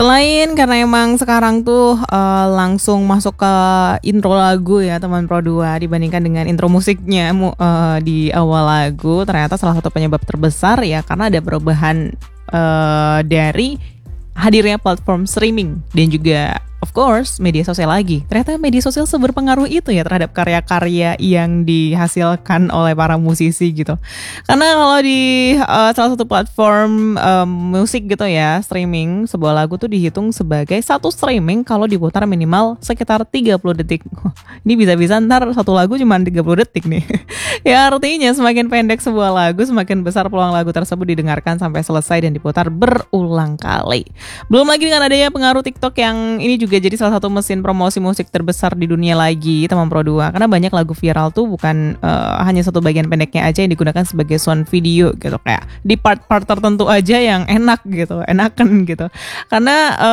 Selain karena emang sekarang tuh, langsung masuk ke intro lagu ya teman Pro 2 dibandingkan dengan intro musiknya di awal lagu, ternyata salah satu penyebab terbesar ya karena ada perubahan, dari hadirnya platform streaming dan juga of course media sosial lagi. Ternyata media sosial seberpengaruh itu ya terhadap karya-karya yang dihasilkan oleh para musisi gitu. Karena kalau di salah satu platform musik gitu ya, streaming sebuah lagu tuh dihitung sebagai satu streaming kalau diputar minimal sekitar 30 detik. Ini bisa-bisa ntar satu lagu cuma 30 detik nih. Ya artinya semakin pendek sebuah lagu, semakin besar peluang lagu tersebut didengarkan sampai selesai dan diputar berulang kali. Belum lagi dengan adanya pengaruh TikTok yang ini juga jadi salah satu mesin promosi musik terbesar di dunia lagi, teman Pro 2. Karena banyak lagu viral tuh bukan hanya satu bagian pendeknya aja yang digunakan sebagai sound video gitu, kayak di part-part tertentu aja yang enak gitu, enakan gitu. Karena